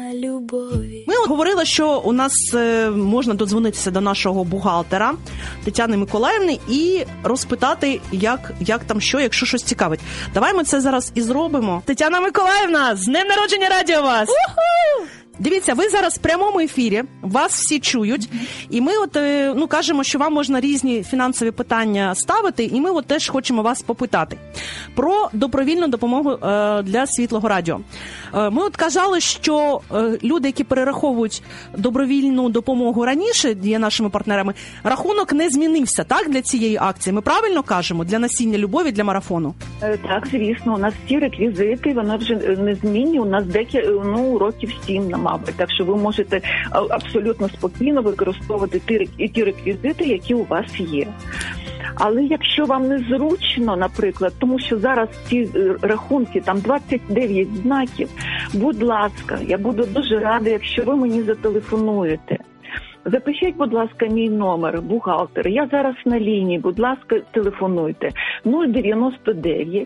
Ми говорили, що у нас можна додзвонитися до нашого бухгалтера Тетяни Миколаївни і розпитати, як там що, якщо щось цікавить. Давай ми це зараз і зробимо. Тетяна Миколаївна, з днем народження радіо вас! У-ху! Дивіться, ви зараз в прямому ефірі, вас всі чують, і ми кажемо, що вам можна різні фінансові питання ставити, і ми теж хочемо вас попитати про добровільну допомогу для Світлого радіо. Ми казали, що люди, які перераховують добровільну допомогу раніше, є нашими партнерами, рахунок не змінився, так, для цієї акції? Ми правильно кажемо? Для насіння любові, для марафону? Так, звісно, у нас всі реквізити, вона вже не змінює, у нас років 7, мабуть, так що ви можете абсолютно спокійно використовувати ті реквізити, які у вас є. Але якщо вам незручно, наприклад, тому що зараз ці рахунки, там 29 знаків, будь ласка, я буду дуже рада, якщо ви мені зателефонуєте. Запишіть, будь ласка, мій номер бухгалтера. Я зараз на лінії, будь ласка, телефонуйте. 099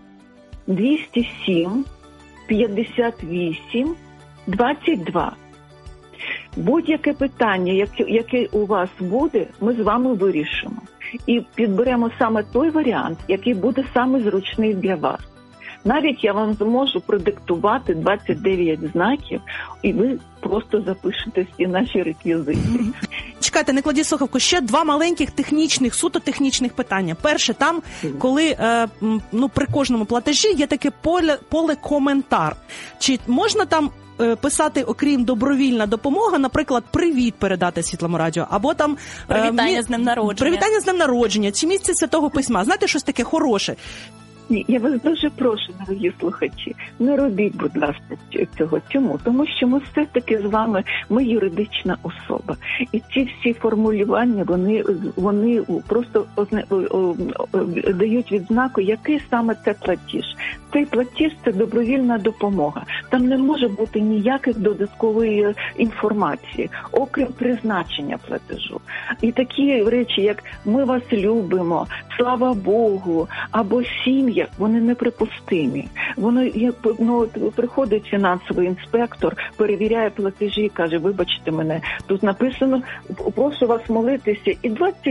207 58 22. Будь-яке питання, яке у вас буде, ми з вами вирішимо. І підберемо саме той варіант, який буде саме зручний для вас. Навіть я вам зможу продиктувати 29 знаків, і ви просто запишете всі наші реквізити. Чекайте, не кладіть слухавку. Ще два маленьких суто технічних питання. Перше, там, коли при кожному платежі є таке поле «коментар». Чи можна там писати, окрім добровільна допомога, наприклад, привіт передати Світлому радіо, або там привітання з днем народження. Привітання з днем народження, чи місце Святого Письма. Знаєте, щось таке хороше? Ні, я вас дуже прошу, дорогі слухачі, не робіть, будь ласка, цього. Чому? Тому що ми все-таки з вами, ми юридична особа. І ці всі формулювання, вони просто дають відзнаку, який саме це платіж. Цей платіж – це добровільна допомога. Там не може бути ніяких додаткової інформації, окрім призначення платежу. І такі речі, як «ми вас любимо», «слава Богу» або «сім'я», вони неприпустимі. Приходить фінансовий інспектор, перевіряє платежі і каже: вибачте мене, тут написано «прошу вас молитися» і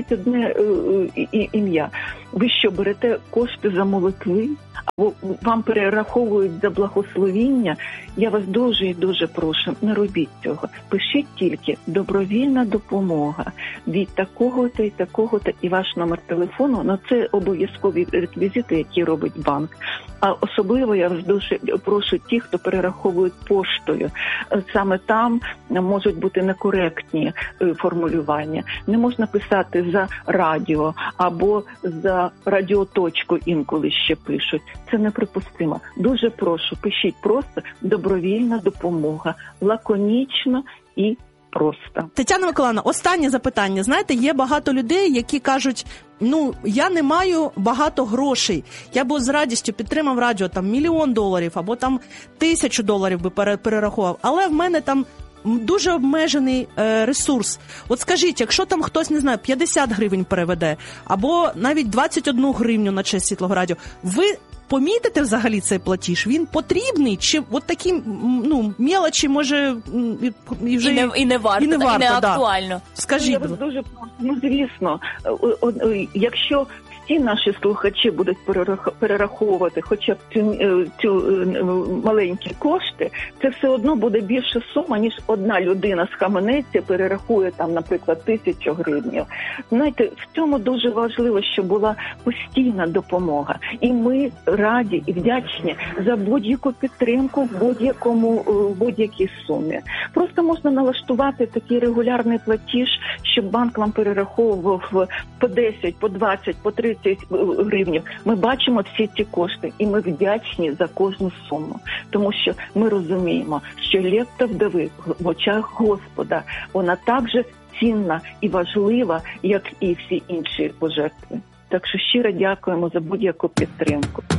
21 ім'я. Ви що, берете кошти за молитви? Або вам перераховують за благословіння? Я вас дуже і дуже прошу, не робіть цього. Пишіть тільки «добровільна допомога» від такого-то і такого-то і ваш номер телефону. Це обов'язкові реквізити, які робить банк. А особливо я вас дуже прошу ті, хто перераховують поштою. Саме там можуть бути некоректні формулювання. Не можна писати «за радіо» або «за радіоточку», інколи ще пишуть. Це неприпустимо. Дуже прошу, пишіть просто «добровільна допомога». Лаконічно і просто. Тетяна Миколаївна, останнє запитання. Знаєте, є багато людей, які кажуть: я не маю багато грошей, я б з радістю підтримав радіо, там, $1 мільйон або там $1000 би перерахував, але в мене там дуже обмежений ресурс. От скажіть, якщо там хтось, не знаю, 50 гривень переведе, або навіть 21 гривню на честь Світлого радіо, ви помітите взагалі цей платіж? Він потрібний? Чи от такі мелочі, може, і вже і не варто, і не актуально? Да. Скажіть. Я вас дуже прошу, звісно, якщо всі наші слухачі будуть перераховувати хоча б цю маленькі кошти, це все одно буде більша сума, ніж одна людина схаменеться, перерахує там, наприклад, 1000 гривень. Знаєте, в цьому дуже важливо, щоб була постійна допомога. І ми раді і вдячні за будь-яку підтримку в будь-якій сумі. Просто можна налаштувати такий регулярний платіж, щоб банк вам перераховував по 10, по 20, по 30 гривень. Ми бачимо всі ці кошти, і ми вдячні за кожну суму. Тому що ми розуміємо, що лепта вдови в очах Господа, вона так же цінна і важлива, як і всі інші пожертви. Так що щиро дякуємо за будь-яку підтримку.